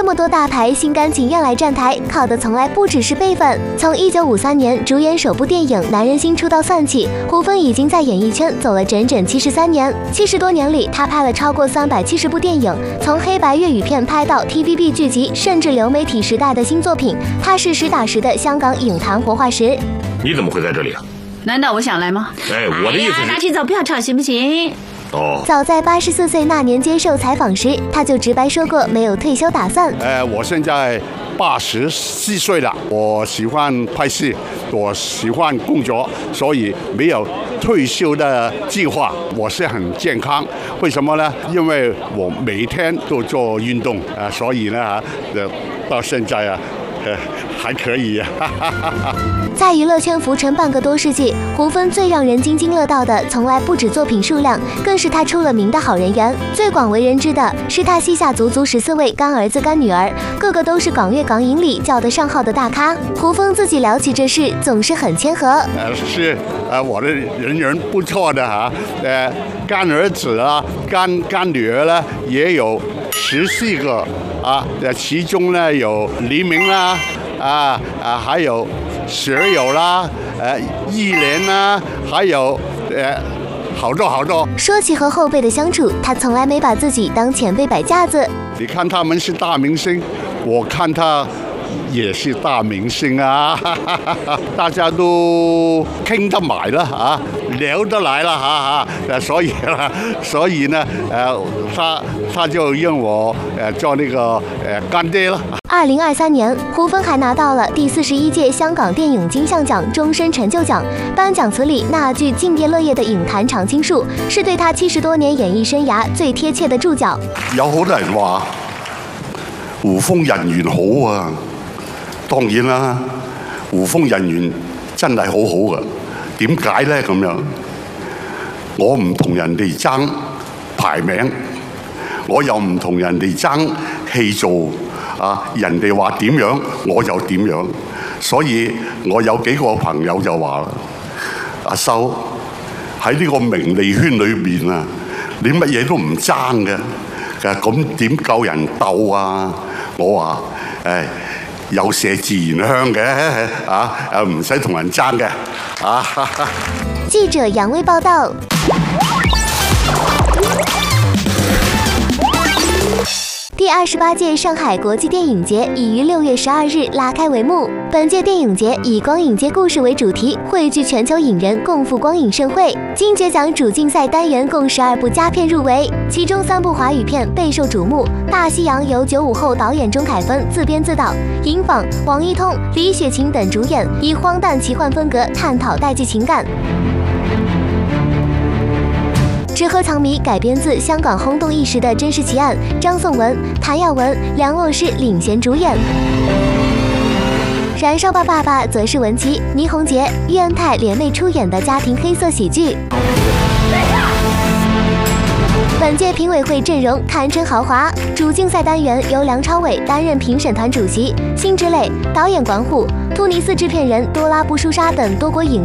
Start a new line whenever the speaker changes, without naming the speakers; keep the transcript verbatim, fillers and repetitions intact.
这么多大牌心甘情愿来站台，靠的从来不只是辈分。从一九五三年主演首部电影《男人心》出道算起，胡枫已经在演艺圈走了整整七十三年。七十多年里，他拍了超过三百七十部电影，从黑白粤语片拍到 T V B 剧集，甚至流媒体时代的新作品，他是实打实的香港影坛活化石。
你怎么会在这里啊？
难道我想来吗？
哎，我的意思是，
拿起走，不要吵，行不行？
哦，
早在八十四岁那年接受采访时，他就直白说过没有退休打算。
呃，我现在八十四岁了，我喜欢拍戏，我喜欢工作，所以没有退休的计划。我是很健康，为什么呢？因为我每天都做运动啊、呃，所以呢，呃，到现在啊。呃，还可以呀、啊。
在娱乐圈浮沉半个多世纪，胡枫最让人津津乐道的，从来不止作品数量，更是他出了名的好人缘。最广为人知的是他膝下足足十四位干儿子干女儿，个个都是港乐港影里叫得上号的大咖。胡枫自己聊起这事，总是很谦和。
呃，是呃，我的人缘不错的哈、啊，呃，干儿子啊，干干女儿呢，也有十四个。啊，其中呢有黎明啦，啊啊，还有学友啦，呃，忆莲啦，还有呃好多好多。
说起和后辈的相处，他从来没把自己当前辈摆架子。
你看他们是大明星，我看他也是大明星啊，大家都傾得埋啦啊，聊得來啦哈哈，所以啦，所以呢，呃，他他就讓我呃做那個呃乾爹了。
二零二三年，胡枫还拿到了第四十一屆香港电影金像奖终身成就奖。颁奖词里那句敬业樂業的影壇常青樹，是對他七十多年演藝生涯最貼切的注腳。
有好多人話胡楓人緣好啊。當然啦，胡楓人緣真係好好噶。點解呢？咁樣，我唔同人哋爭排名，我又唔同人哋爭戲做啊！人哋話點樣，我就點樣。所以我有幾個朋友就話啦：阿修喺呢個名利圈裏面啊，你乜嘢都唔爭嘅，咁點夠人鬥啊？我話誒。有麝自然香嘅啊，誒唔使同人爭嘅啊。
記者楊威報道。第二十八届上海国际电影节已于六月十二日拉开帷幕。本届电影节以光影街故事为主题，汇聚全球影人共赴光影盛会。金爵奖主竞赛单元共十二部佳片入围，其中三部华语片备受瞩目。《大西洋》由九五后导演钟凯芬自编自导，尹昉、王一通、李雪琴等主演，以荒诞奇幻风格探讨代际情感。《纸盒藏谜》改编自香港轰动一时的真实奇案，张颂文、谭耀文、梁洛施领衔主演。《燃烧吧爸爸》则是文琪、倪虹洁、喻恩泰联袂出演的家庭黑色喜剧。本届评委会阵容堪称豪华，主竞赛单元由梁朝伟担任评审团主席，辛芷蕾、导演管虎、突尼斯制片人多拉布舒沙等多国影